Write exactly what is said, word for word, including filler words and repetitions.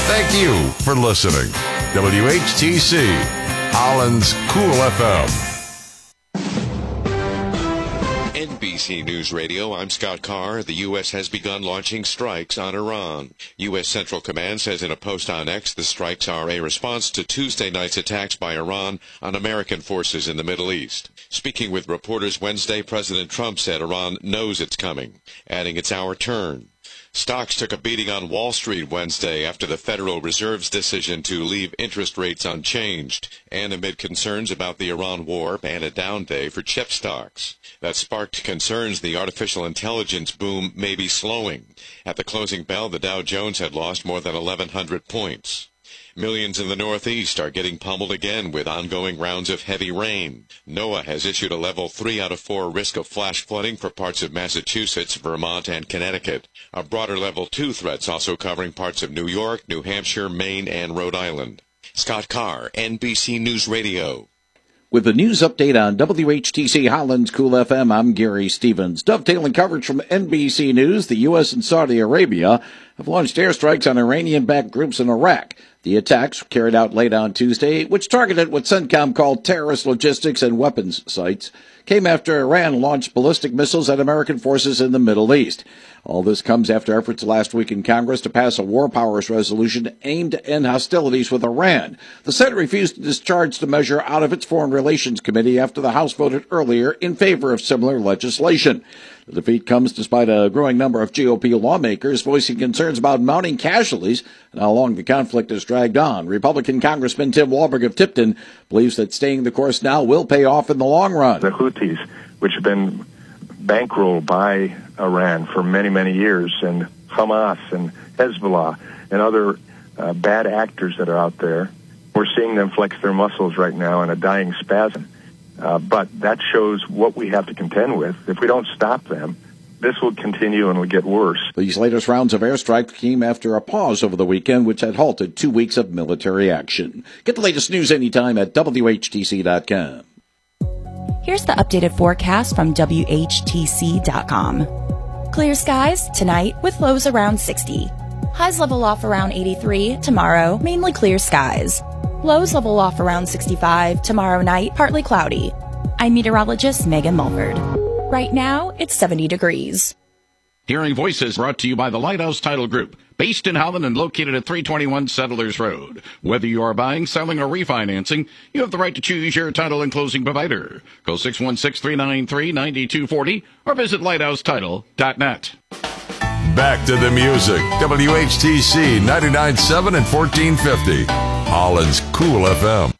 Thank you for listening. W H T C, Holland's Cool F M. N B C News Radio, I'm Scott Carr. The U S has begun launching strikes on Iran. U S Central Command says in a post on X the strikes are a response to Tuesday night's attacks by Iran on American forces in the Middle East. Speaking with reporters Wednesday, President Trump said Iran knows it's coming, adding it's our turn. Stocks took a beating on Wall Street Wednesday after the Federal Reserve's decision to leave interest rates unchanged, and amid concerns about the Iran war and a down day for chip stocks. That sparked concerns the artificial intelligence boom may be slowing. At the closing bell, the Dow Jones had lost more than eleven hundred points. Millions in the Northeast are getting pummeled again with ongoing rounds of heavy rain. NOAA has issued a level three out of four risk of flash flooding for parts of Massachusetts, Vermont, and Connecticut. A broader level two threats also covering parts of New York, New Hampshire, Maine, and Rhode Island. Scott Carr, N B C News Radio. With the news update on W H T C Holland's Cool F M, I'm Gary Stevens. Dovetailing coverage from N B C News, the U S and Saudi Arabia have launched airstrikes on Iranian-backed groups in Iraq. The attacks were carried out late on Tuesday, which targeted what CENTCOM called terrorist logistics and weapons sites, came after Iran launched ballistic missiles at American forces in the Middle East. All this comes after efforts last week in Congress to pass a war powers resolution aimed to end hostilities with Iran. The Senate refused to discharge the measure out of its Foreign Relations Committee after the House voted earlier in favor of similar legislation. The defeat comes despite a growing number of G O P lawmakers voicing concerns about mounting casualties and how long the conflict has dragged on. Republican Congressman Tim Walberg of Tipton believes that staying the course now will pay off in the long run. The Houthis, which have been bankrolled by Iran for many, many years, and Hamas and Hezbollah and other uh, bad actors that are out there, we're seeing them flex their muscles right now in a dying spasm. Uh, but that shows what we have to contend with. If we don't stop them, this will continue and will get worse. These latest rounds of airstrikes came after a pause over the weekend, which had halted two weeks of military action. Get the latest news anytime at W H T C dot com. Here's the updated forecast from W H T C dot com. Clear skies tonight with lows around sixty. Highs level off around eighty-three. Tomorrow, mainly clear skies. Lows level off around sixty-five. Tomorrow night, partly cloudy. I'm meteorologist Megan Mulford. Right now, it's seventy degrees. Hearing Voices brought to you by the Lighthouse Title Group, based in Holland and located at three twenty-one Settlers Road. Whether you are buying, selling, or refinancing, you have the right to choose your title and closing provider. Call six one six, three nine three, nine two four zero or visit lighthouse title dot net. Back to the music. W H T C ninety-nine point seven and fourteen fifty. Holland's Cool F M.